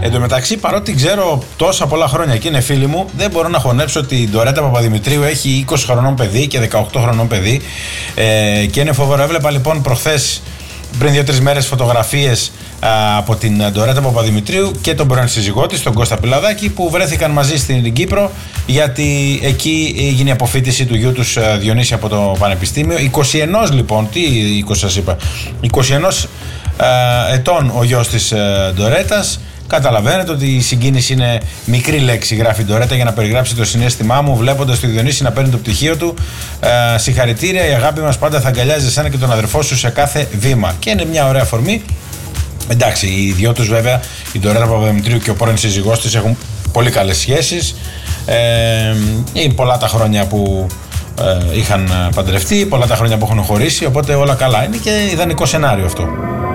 Εν τω μεταξύ, παρότι ξέρω τόσα πολλά χρόνια και είναι φίλοι μου, δεν μπορώ να χωνέψω ότι η Ντορέτα Παπαδημητρίου έχει 20 χρονών παιδί και 18 χρονών παιδί. Και είναι φοβερό. Έβλεπα λοιπόν προχθές, πριν 2-3 μέρες, φωτογραφίες από την Ντορέτα Παπαδημητρίου και τον πρώην σύζυγό της, τον Κώστα Πιλαδάκη, που βρέθηκαν μαζί στην Κύπρο, γιατί εκεί έγινε η αποφοίτηση του γιού τους Διονύση από το Πανεπιστήμιο. 21 λοιπόν, τι 20 σας είπα, 21 ετών ο γιος της Ντορέτας. Καταλαβαίνετε ότι η συγκίνηση είναι μικρή λέξη, γράφει η Ντορέτα, για να περιγράψει το συναίσθημά μου βλέποντας τον Διονύση να παίρνει το πτυχίο του. Συγχαρητήρια, η αγάπη μας πάντα θα αγκαλιάζει εσένα και τον αδερφό σου σε κάθε βήμα. Και είναι μια ωραία αφορμή. Εντάξει, οι δυο τους βέβαια, η Ντορέτα Παπαδημητρίου και ο πρώην σύζυγός της, έχουν πολύ καλές σχέσεις. Είναι πολλά τα χρόνια που είχαν παντρευτεί, πολλά τα χρόνια που έχουν χωρίσει, οπότε όλα καλά είναι και ιδανικό σενάριο αυτό.